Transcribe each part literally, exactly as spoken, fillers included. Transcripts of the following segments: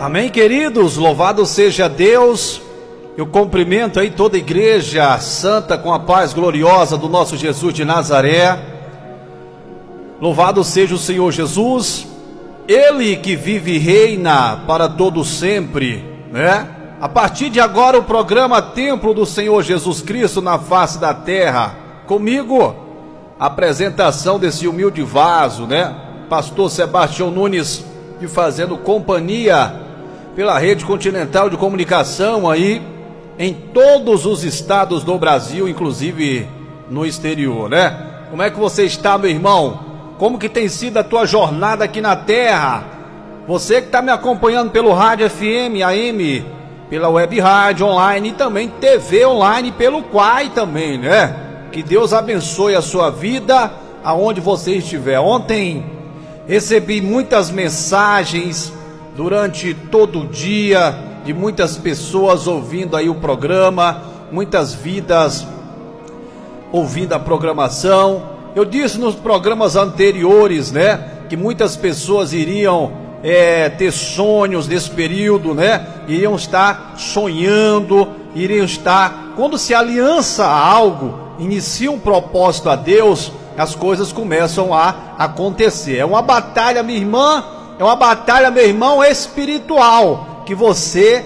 Amém, queridos, louvado seja Deus. Eu cumprimento aí toda a igreja santa com a paz gloriosa do nosso Jesus de Nazaré. Louvado seja o Senhor Jesus, Ele que vive e reina para todo sempre, né? A partir de agora o programa Templo do Senhor Jesus Cristo na face da terra. Comigo, a apresentação desse humilde vaso, né? Pastor Sebastião Nunes, e fazendo companhia pela rede continental de comunicação aí em todos os estados do Brasil, inclusive no exterior, né? Como é que você está, meu irmão? Como que tem sido a tua jornada aqui na terra? Você que está me acompanhando pelo rádio F M, A M, pela web rádio online e também T V online pelo Quai também, né? Que Deus abençoe a sua vida aonde você estiver. Ontem recebi muitas mensagens durante todo o dia, de muitas pessoas ouvindo aí o programa, muitas vidas ouvindo a programação. Eu disse nos programas anteriores, né, que muitas pessoas iriam é, ter sonhos nesse período, né, iriam estar sonhando, iriam estar, quando se aliança a algo, inicia um propósito a Deus, as coisas começam a acontecer. É uma batalha, minha irmã, é uma batalha, meu irmão, espiritual, que você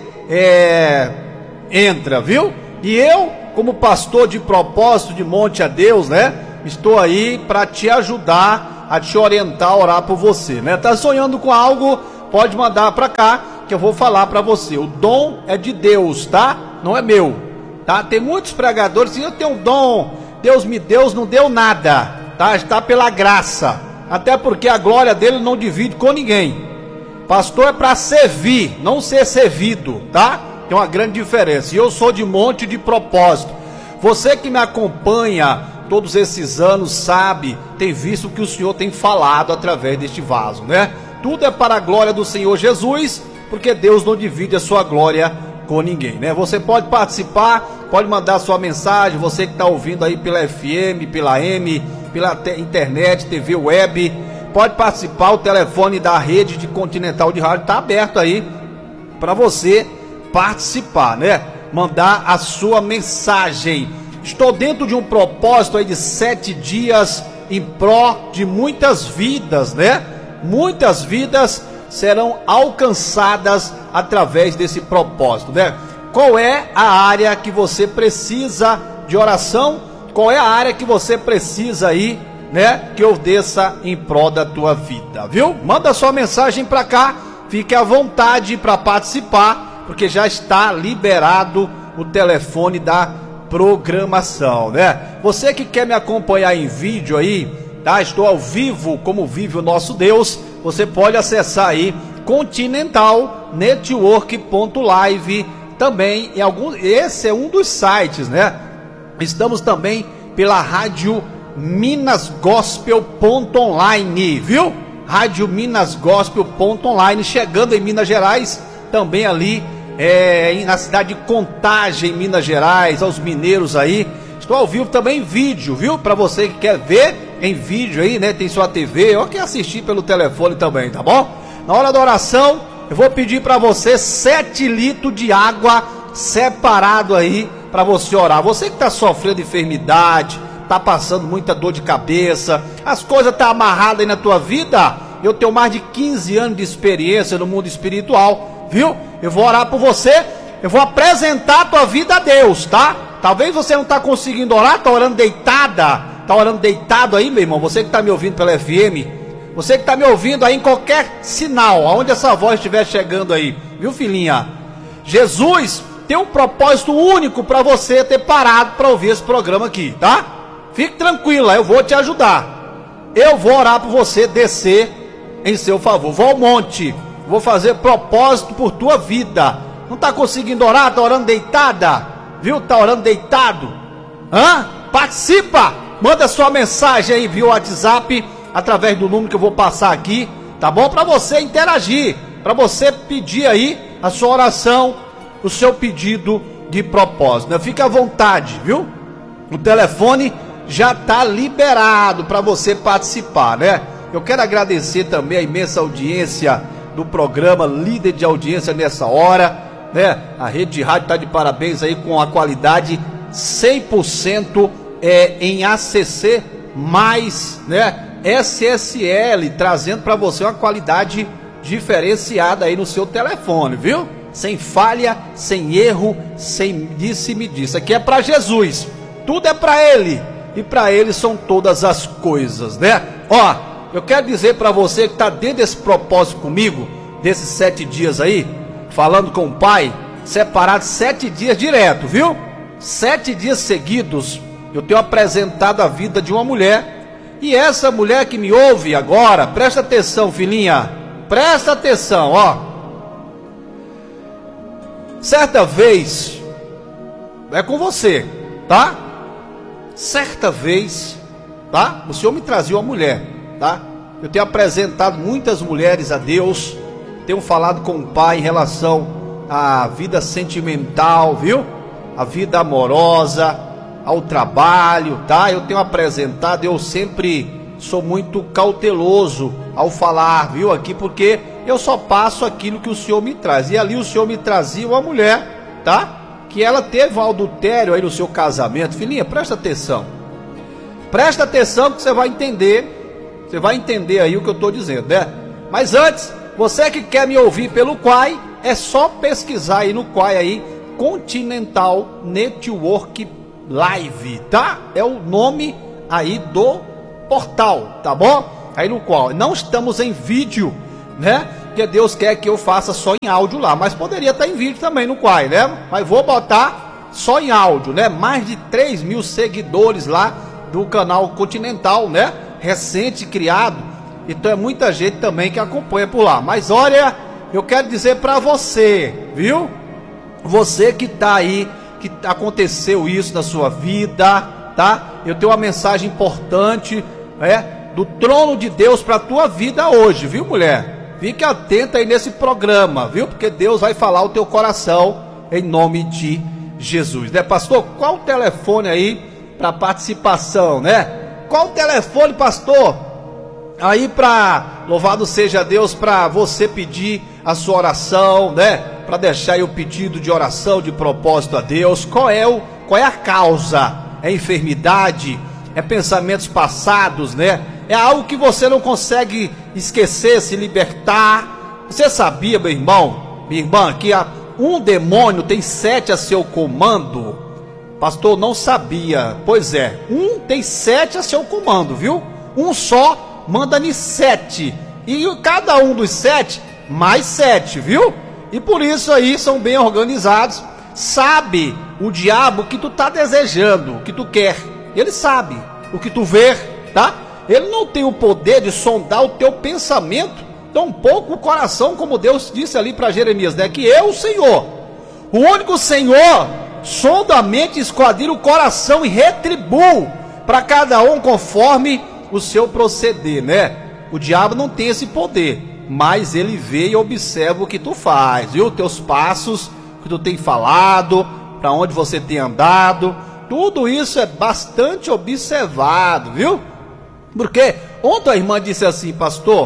é, entra, viu? E eu, como pastor de propósito de Monte a Deus, né? Estou aí para te ajudar, a te orientar, a orar por você, né? Tá sonhando com algo? Pode mandar para cá, que eu vou falar para você. O dom é de Deus, tá? Não é meu, tá? Tem muitos pregadores que eu tenho um dom, Deus me deu, não deu nada, tá? Está pela graça. Até porque a glória dele não divide com ninguém. Pastor é para servir, não ser servido, tá? Tem uma grande diferença. E eu sou de monte de propósito. Você que me acompanha todos esses anos sabe, tem visto o que o Senhor tem falado através deste vaso, né? Tudo é para a glória do Senhor Jesus, porque Deus não divide a sua glória com ninguém, né? Você pode participar, pode mandar sua mensagem, você que está ouvindo aí pela F M, pela A M, pela internet, T V web, pode participar. O telefone da rede de Continental de Rádio está aberto aí para você participar, né? Mandar a sua mensagem. Estou dentro de um propósito aí de sete dias em pró de muitas vidas, né? Muitas vidas serão alcançadas através desse propósito, né? Qual é a área que você precisa de oração? Qual é a área que você precisa aí, né, que eu desça em prol da tua vida, viu? Manda sua mensagem para cá, fique à vontade para participar, porque já está liberado o telefone da programação, né? Você que quer me acompanhar em vídeo aí, tá? Estou ao vivo, como vive o nosso Deus. Você pode acessar aí continental network ponto live também em algum, esse é um dos sites, né? Estamos também pela rádio minas gospel ponto online, viu? Rádio minas gospel ponto online, chegando em Minas Gerais, também ali é, na cidade de Contagem, Minas Gerais, aos mineiros aí. Estou ao vivo também em vídeo, viu? Para você que quer ver em vídeo aí, né? Tem sua T V, ou quer assistir pelo telefone também, tá bom? Na hora da oração, eu vou pedir para você sete litros de água separado aí para você orar. Você que está sofrendo enfermidade, está passando muita dor de cabeça, as coisas estão tá amarradas aí na tua vida. Eu tenho mais de quinze anos de experiência no mundo espiritual, viu? Eu vou orar por você, eu vou apresentar a tua vida a Deus, tá? Talvez você não está conseguindo orar, está orando deitada, está orando deitado aí, meu irmão. Você que está me ouvindo pela F M, você que está me ouvindo aí em qualquer sinal, aonde essa voz estiver chegando aí, viu, filhinha? Jesus tem um propósito único para você ter parado para ouvir esse programa aqui, tá? Fique tranquila, eu vou te ajudar. Eu vou orar por você descer em seu favor. Vou ao monte, vou fazer propósito por tua vida. Não tá conseguindo orar? Tá orando deitada? Viu? Tá orando deitado? Hã? Participa! Manda sua mensagem aí via WhatsApp, através do número que eu vou passar aqui, tá bom? Para você interagir, para você pedir aí a sua oração, o seu pedido de propósito, né? Fica à vontade, viu? O telefone já está liberado para você participar, né? Eu quero agradecer também a imensa audiência do programa, líder de audiência nessa hora, né? A rede de rádio está de parabéns aí com a qualidade cem por cento é, em A C C mais, né? S S L, trazendo para você uma qualidade diferenciada aí no seu telefone, viu? Sem falha, sem erro, sem disse-me disse. Aqui é para Jesus, tudo é para Ele, e para Ele são todas as coisas, né? Ó, eu quero dizer para você que está dentro desse propósito comigo, desses sete dias aí, falando com o Pai, separado sete dias direto, viu? Sete dias seguidos, eu tenho apresentado a vida de uma mulher. E essa mulher que me ouve agora, presta atenção, filhinha, presta atenção, ó. Certa vez, é com você, tá? Certa vez, tá? O Senhor me trazia uma mulher, tá? Eu tenho apresentado muitas mulheres a Deus, tenho falado com o Pai em relação à vida sentimental, viu? A vida amorosa, ao trabalho, tá? Eu tenho apresentado, eu sempre sou muito cauteloso ao falar, viu, aqui, porque eu só passo aquilo que o Senhor me traz, e ali o Senhor me trazia uma mulher, tá? Que ela teve um adultério aí no seu casamento. Filhinha, presta atenção, presta atenção que você vai entender, você vai entender aí o que eu estou dizendo, né? Mas antes, você que quer me ouvir pelo Quai, é só pesquisar aí no Quai aí, Continental Network Live, tá? É o nome aí do portal, tá bom? Aí no qual não estamos em vídeo, né? Porque Deus quer que eu faça só em áudio lá, mas poderia estar em vídeo também no Quai, né? Mas vou botar só em áudio, né? Mais de três mil seguidores lá do canal Continental, né? Recente criado, então é muita gente também que acompanha por lá. Mas olha, eu quero dizer para você, viu? Você que tá aí, que aconteceu isso na sua vida, tá? Eu tenho uma mensagem importante, é, do trono de Deus para a tua vida hoje, viu, mulher? Fique atenta aí nesse programa, viu? Porque Deus vai falar o teu coração em nome de Jesus, né, pastor? Qual o telefone aí para participação, né? Qual o telefone, pastor? Aí para, louvado seja Deus, para você pedir a sua oração, né? Para deixar aí o pedido de oração, de propósito a Deus. Qual é o, qual é a causa? É enfermidade? É pensamentos passados, né? É algo que você não consegue esquecer, se libertar. Você sabia, meu irmão, minha irmã, que um demônio tem sete a seu comando? Pastor, não sabia. Pois é, um tem sete a seu comando, viu? Um só manda em sete, e cada um dos sete mais sete, viu? E por isso aí são bem organizados. Sabe o diabo o que tu tá desejando, o que tu quer. Ele sabe o que tu vê, tá? Ele não tem o poder de sondar o teu pensamento, tampouco o coração, como Deus disse ali para Jeremias, né? Que eu, o Senhor, o único Senhor, sonda a mente, esquadrilha o coração e retribuo para cada um conforme o seu proceder, né? O diabo não tem esse poder, mas ele vê e observa o que tu faz, viu? Teus passos, o que tu tem falado, para onde você tem andado, tudo isso é bastante observado, viu? Porque ontem a irmã disse assim: pastor,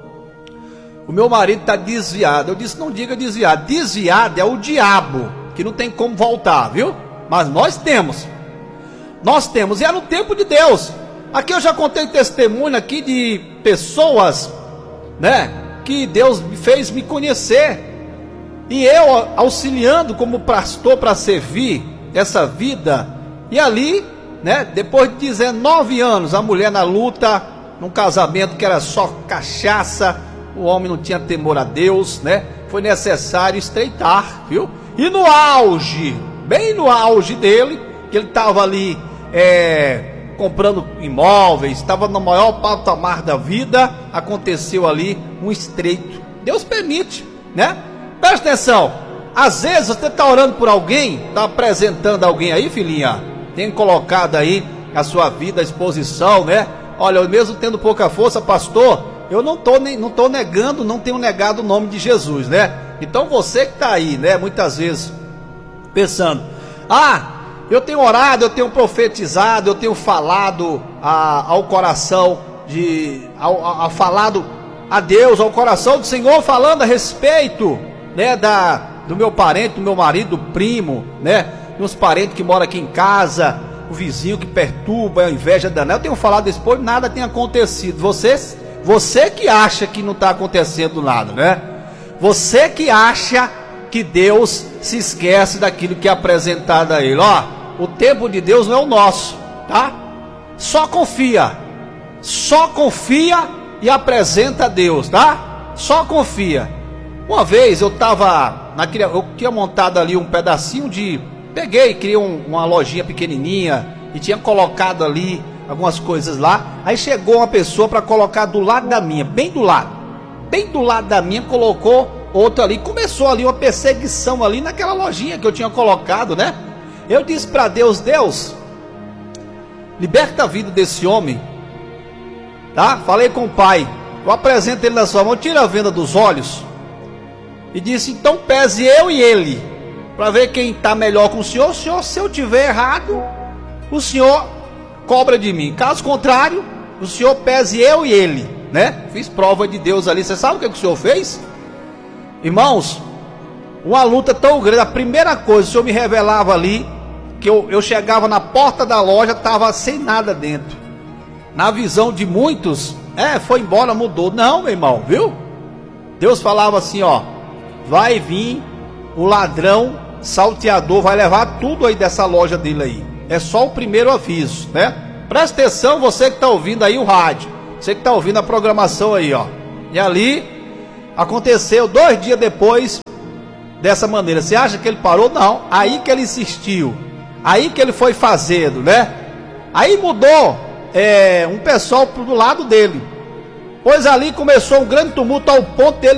o meu marido está desviado. Eu disse: não diga desviado, desviado é o diabo, que não tem como voltar, viu? Mas nós temos, nós temos, e é no tempo de Deus. Aqui eu já contei testemunho aqui de pessoas, né, que Deus fez me conhecer, e eu auxiliando como pastor para servir essa vida, e ali, né, depois de dezenove anos, a mulher na luta, num casamento que era só cachaça, o homem não tinha temor a Deus, né, foi necessário estreitar, viu? E no auge, bem no auge dele, que ele estava ali, é... comprando imóveis, estava no maior patamar da vida, aconteceu ali um estreito. Deus permite, né? Presta atenção, às vezes você está orando por alguém, está apresentando alguém aí, filhinha, tem colocado aí a sua vida à exposição, né? Olha, eu mesmo tendo pouca força, pastor, eu não estou não tô negando, não tenho negado o nome de Jesus, né? Então você que está aí, né, muitas vezes pensando: ah, eu tenho orado, eu tenho profetizado, eu tenho falado a, ao coração, de, ao, ao, ao falado a Deus, ao coração do Senhor, falando a respeito, né, da, do meu parente, do meu marido, do primo, né, dos parentes que moram aqui em casa, o vizinho que perturba, a inveja danada. Eu tenho falado desse povo, nada tem acontecido. Você, você que acha que não está acontecendo nada, né? Você que acha que Deus se esquece daquilo que é apresentado a Ele. Ó, o tempo de Deus não é o nosso, tá? Só confia, só confia e apresenta a Deus, tá? Só confia. Uma vez eu estava, eu tinha montado ali um pedacinho de, peguei, criei um, uma lojinha pequenininha e tinha colocado ali algumas coisas lá. Aí chegou uma pessoa para colocar do lado da minha, bem do lado, bem do lado da minha, colocou outra ali, começou ali uma perseguição ali naquela lojinha que eu tinha colocado, né? Eu disse para Deus, Deus, liberta a vida desse homem, tá? Falei com o pai, eu apresento ele na sua mão, tira a venda dos olhos e disse, então pese eu e ele, para ver quem está melhor com o senhor. O senhor, se eu tiver errado, o senhor cobra de mim, caso contrário, o senhor pese eu e ele, né? Fiz prova de Deus ali. Você sabe o que, que o senhor fez? Irmãos, uma luta tão grande. A primeira coisa, o senhor me revelava ali, que eu, eu chegava na porta da loja, estava sem nada dentro. Na visão de muitos, é, foi embora, mudou. Não, meu irmão, viu? Deus falava assim, ó, vai vir o ladrão salteador, vai levar tudo aí dessa loja dele aí. É só o primeiro aviso, né? Presta atenção, você que está ouvindo aí o rádio, você que está ouvindo a programação aí, ó. E ali aconteceu dois dias depois dessa maneira. Você acha que ele parou? Não. Aí que ele insistiu, aí que ele foi fazendo, né? Aí mudou é, um pessoal do lado dele. Pois ali começou um grande tumulto ao ponto dele